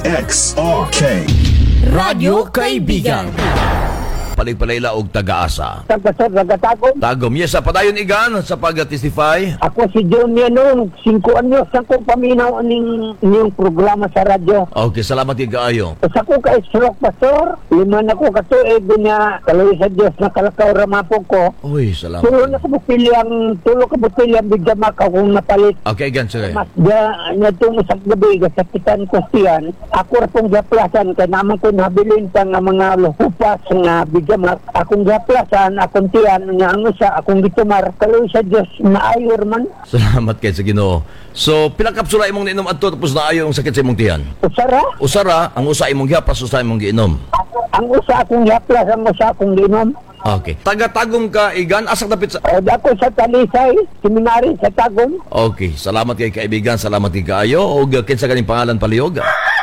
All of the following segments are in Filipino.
XRK Radyo Kaibigan. Paligpalayla og taga-asa. Pastor, nagatagom. Tagom. Yes, sa padayon igan sa pag-testify. Ako si John Yanong, 5 anyos ako paminaw ning programa sa radyo. Okay, salamat kaayo. Sa ko kay Stroke Pastor, 5 na ko katuig niya, kaloy sa Diyos na kalakaw ramapog ko. Uy, salamat. Tulo ka bupilyang bigyamak akong napalit. Okay, igan sir. Mas na itong isang gabi, kasakitan ko siyan, ako rapong gaplasan, kaya naman ko nabilin pa ng mga luhupas na bigyamak. Akong gaplasan, akong tiyan, nga ang isa, akong gitumar, kaloy sa Diyos, maayor man. Salamat kay sa Ginoo. So, pila kapsula imong niinom adto tapos naayo ang sakit sa imong tiyan? Usara, Usara, ang usa imong gihapas, usa imong giinom. ang usa akong gaplas, ang usa akong ginom. Okay. Taga-tagom ka, igan, asak dapit sa... Dako sa Talisay, seminary sa Tagum. Okay, salamat kay kaibigan, salamat kay kaayo. O kinsa ganing pangalan palihog?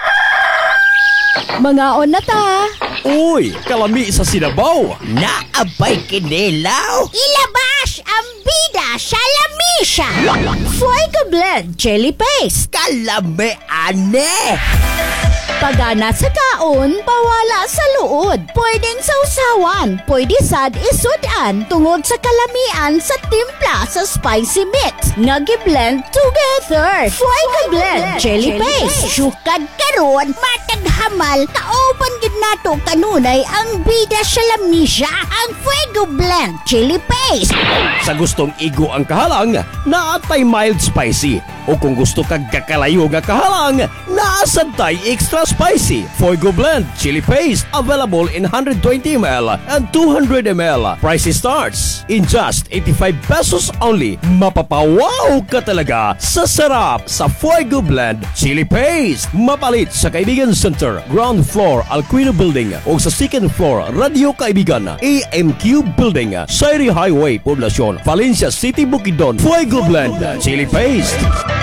Mga onata. Uy, kalami sa Sinabaw. Naabay kinilaw. Ilabas ang bida sa lamisa. Fuego Blend Chili Paste. Kalami ane. Pagana sa kaon, pawala sa luod. Pwedeng sausawan, pwede sad isudan tungod sa kalamian sa timpla sa spicy mix. Nagi-blend together. Fuego Blend Chili Paste. Sukad karon, matag hamal, kaoban gid nato kanunay ang bida sa lamisa. Ang Fuego Blend Chili Paste. Sa gustong igo ang kahalang, naatay mild spicy. O kung gusto kag kakalayo nga kahalang, naasantay extra spicy. Fuego Blend Chili Paste available in 120 ml and 200 ml. Price starts in just 85 pesos only. Mapapawaw ka talaga sa sarap sa Fuego Blend Chili Paste. Mapalit sa Kaibigan Center, ground floor Alquino Building o sa second floor Radio Kaibigan, AMQ Building, Sairi Highway, Poblacion, Valencia City, Bukidnon. Fuego Blend Chili Paste.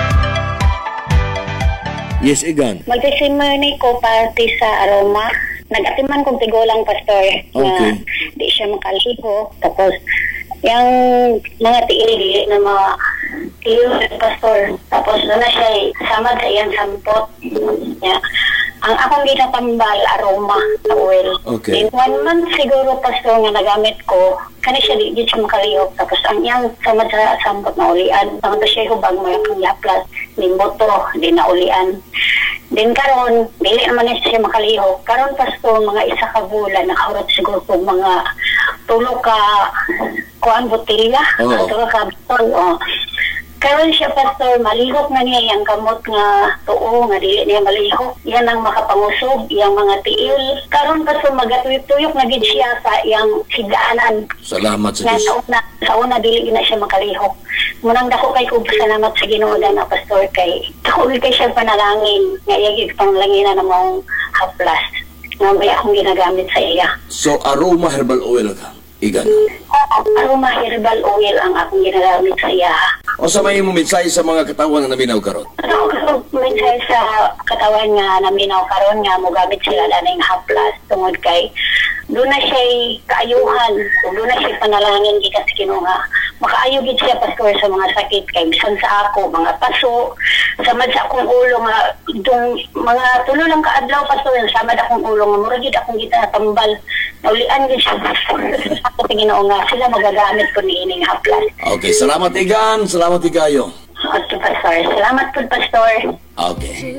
Yes, igan. Mag-testimony ko parte sa aroma. Nag-atiman kong tigulang pastor na di siya makaliho. Tapos, yung mga tiil na mga tiil pastor. Tapos, doon na siya samad sa iyang sampot. Yeah. Ang akong ginatambal, aroma na oil. Okay. In 1 month siguro, pastor, nga nagamit ko, kani siya di siya makalihok. Tapos, ang iyang samad sa sampot na ulian. Tapos siya hubag mo yung yaplas. Di moto, di na ulian. Din karon, dili naman siya makalihok. Karon pastor, mga isa ka bulan, nakahurot siguro po mga tulo ka kuan botelya. Tulo ka botol. Karon siya pastor, malihok na niya yung kamot nga tuo, nga dili niya malihok. Yan ang makapangusog, yung mga tiil. Karon pastor, magatuyok-tuyok na gid siya sa yung higaanan. Salamat sa Diyos. Sa una, dili na siya makalihok. Munang dako kay ko salamat sa Ginoo na pastor kay dako kay siya panalangin nga iyagig panglanginan na mong haplas nga may akong ginagamit sa iya. So, aroma herbal oil ka, igan. Aroma herbal oil ang akong ginagamit sa iya. O sa may mensahe sa mga katawan na naminaw karon? Ano mensahe sa katawan nga naminaw karon nga mogamit sila laning haplas tungod kay doon na siya kaayuhan, doon na siya panalangin gikas Ginoo nga makaayo gid siya pastor sa mga sakit kay bisan sa ako mga paso samad sa akong ulo nga itong mga tulo lang kaadlaw pastor samad akong ulo nga mura gid akong gitatambal naulian gid siya ako Ginoo nga sila magagamit ko niining haplas. Okay, salamat igan, salamat ikayo. Okay pastor, salamat po pastor. Okay.